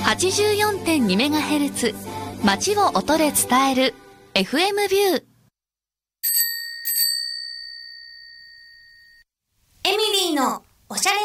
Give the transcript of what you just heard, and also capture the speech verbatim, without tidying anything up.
はちじゅうよんてんにメガヘルツ 街を音で伝える エフエム ビュー。 エミリーのおしゃれ